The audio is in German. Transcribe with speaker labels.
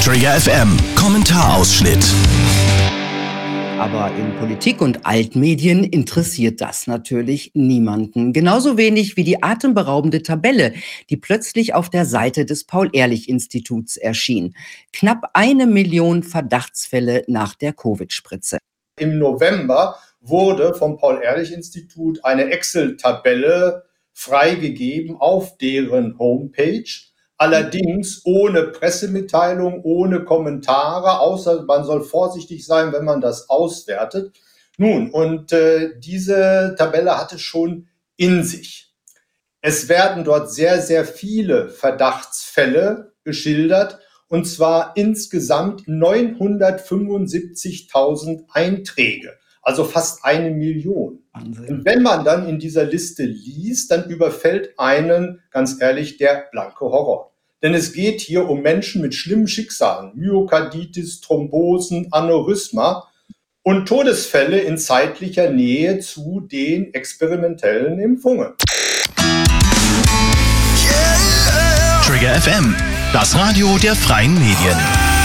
Speaker 1: Trigger FM Kommentarausschnitt.
Speaker 2: Aber in Politik und Altmedien interessiert das natürlich niemanden. Genauso wenig wie die atemberaubende Tabelle, die plötzlich auf der Seite des Paul-Ehrlich-Instituts erschien. Knapp 1 Million Verdachtsfälle nach der Covid-Spritze.
Speaker 3: Im November wurde vom Paul-Ehrlich-Institut eine Excel-Tabelle freigegeben auf deren Homepage. Allerdings ohne Pressemitteilung, ohne Kommentare, außer man soll vorsichtig sein, wenn man das auswertet. Nun, und diese Tabelle hat es schon in sich. Es werden dort sehr, sehr viele Verdachtsfälle geschildert, und zwar insgesamt 975.000 Einträge, also fast 1 Million.
Speaker 2: Wahnsinn.
Speaker 3: Und wenn man dann in dieser Liste liest, dann überfällt einen, ganz ehrlich, der blanke Horror. Denn es geht hier um Menschen mit schlimmen Schicksalen, Myokarditis, Thrombosen, Aneurysma und Todesfälle in zeitlicher Nähe zu den experimentellen Impfungen.
Speaker 1: Trigger FM, das Radio der freien Medien.